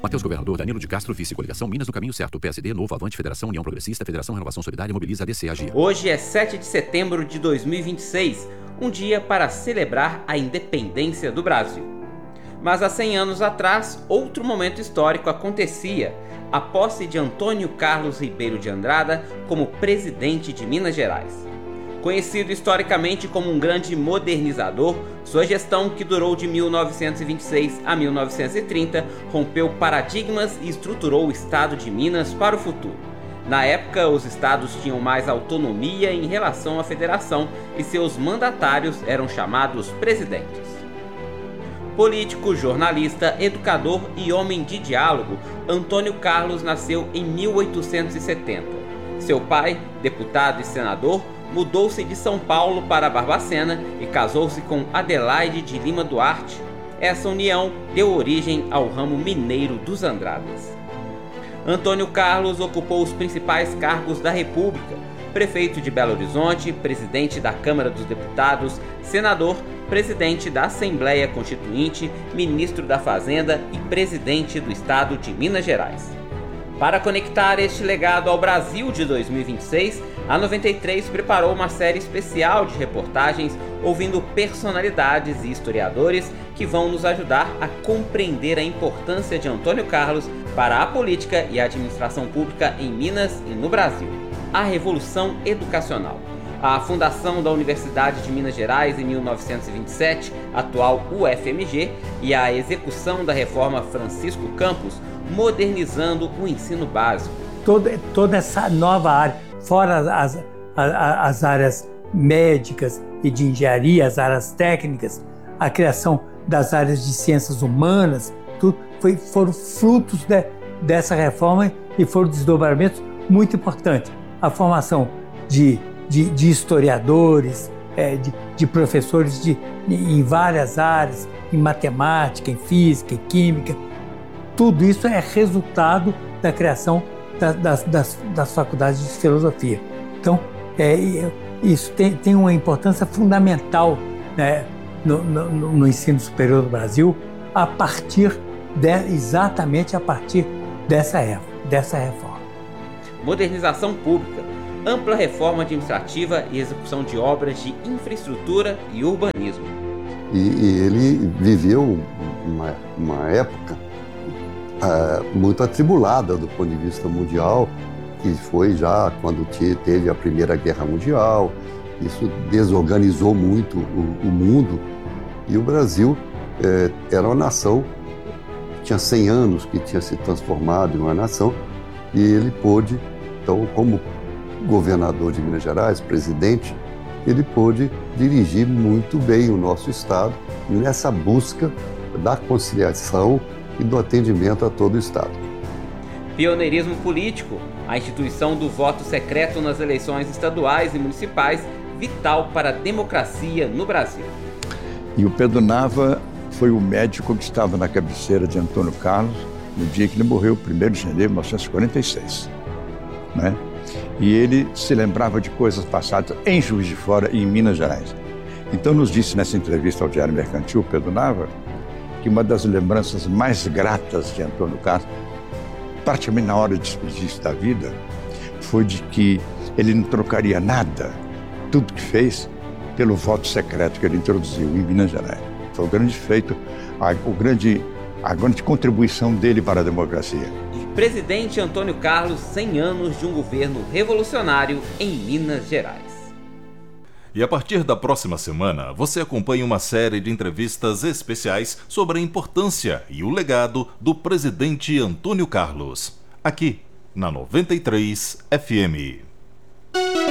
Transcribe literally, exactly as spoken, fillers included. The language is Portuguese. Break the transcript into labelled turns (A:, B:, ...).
A: Matheus Governador, Danilo de Castro, Vice Coligação Minas no Caminho Certo, P S D, Novo, Avante, Federação União Progressista, Federação Renovação Solidária, Mobiliza, A D C, A G I A.
B: Hoje é sete de setembro de dois mil e vinte e seis, um dia para celebrar a independência do Brasil. Mas há cem anos atrás, outro momento histórico acontecia, a posse de Antônio Carlos Ribeiro de Andrada como presidente de Minas Gerais. Conhecido historicamente como um grande modernizador, sua gestão, que durou de mil novecentos e vinte e seis a mil novecentos e trinta, rompeu paradigmas e estruturou o estado de Minas para o futuro. Na época, os estados tinham mais autonomia em relação à federação e seus mandatários eram chamados presidentes. Político, jornalista, educador e homem de diálogo, Antônio Carlos nasceu em mil oitocentos e setenta. Seu pai, deputado e senador, mudou-se de São Paulo para Barbacena e casou-se com Adelaide de Lima Duarte. Essa união deu origem ao ramo mineiro dos Andradas. Antônio Carlos ocupou os principais cargos da República: prefeito de Belo Horizonte, presidente da Câmara dos Deputados, senador, presidente da Assembleia Constituinte, ministro da Fazenda e presidente do Estado de Minas Gerais. Para conectar este legado ao Brasil de dois mil e vinte e seis, a noventa e três preparou uma série especial de reportagens ouvindo personalidades e historiadores que vão nos ajudar a compreender a importância de Antônio Carlos para a política e a administração pública em Minas e no Brasil. A Revolução Educacional. A fundação da Universidade de Minas Gerais em mil novecentos e vinte e sete, atual U F M G, e a execução da reforma Francisco Campos, modernizando o ensino básico.
C: Toda, toda essa nova área, fora as, as, as áreas médicas e de engenharia, as áreas técnicas, a criação das áreas de ciências humanas, tudo foi, foram frutos de, dessa reforma e foram desdobramentos muito importantes. A formação de, de, de historiadores, é, de, de professores de, em várias áreas, em matemática, em física, em química. Tudo isso é resultado da criação da, das, das, das faculdades de filosofia. Então, é, isso tem, tem uma importância fundamental, né, no, no, no ensino superior do Brasil, a partir de, exatamente a partir dessa, dessa reforma.
B: Modernização pública, ampla reforma administrativa e execução de obras de infraestrutura e urbanismo.
D: E, e ele viveu uma, uma época uh, muito atribulada do ponto de vista mundial, que foi já quando teve a Primeira Guerra Mundial. Isso desorganizou muito o, o mundo, e o Brasil eh, era uma nação, tinha cem anos que tinha se transformado em uma nação, e ele pôde, então, como governador de Minas Gerais, presidente, ele pôde dirigir muito bem o nosso Estado nessa busca da conciliação e do atendimento a todo o Estado.
B: Pioneirismo político, a instituição do voto secreto nas eleições estaduais e municipais, vital para a democracia no Brasil.
E: E o Pedro Nava foi o médico que estava na cabeceira de Antônio Carlos no dia que ele morreu, primeiro de janeiro de mil novecentos e quarenta e seis. Né? E ele se lembrava de coisas passadas em Juiz de Fora e em Minas Gerais. Então nos disse nessa entrevista ao Diário Mercantil, Pedro Nava, que uma das lembranças mais gratas de Antônio Carlos, praticamente na hora de despedir-se da vida, foi de que ele não trocaria nada, tudo que fez, pelo voto secreto que ele introduziu em Minas Gerais. Foi o grande feito, a, o grande, a grande contribuição dele para a democracia.
B: Presidente Antônio Carlos, cem anos de um governo revolucionário em Minas Gerais.
F: E a partir da próxima semana, você acompanha uma série de entrevistas especiais sobre a importância e o legado do presidente Antônio Carlos, aqui na noventa e três F M.